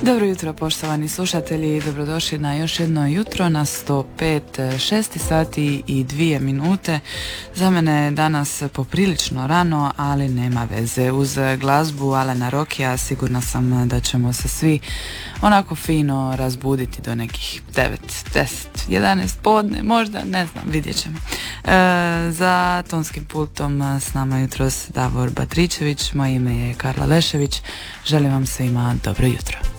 Dobro jutro, poštovani slušatelji, dobrodošli na još jedno jutro na 105, 6:02. Za mene je danas poprilično rano, ali nema veze. Uz glazbu Alana Rokija sigurna sam da ćemo se svi onako fino razbuditi do nekih 9, 10, 11 podne, možda, ne znam, vidjet ćemo. Za tonskim pultom s nama jutros Davor Batričević, moje ime je Karla Lešević, želim vam svima dobro jutro.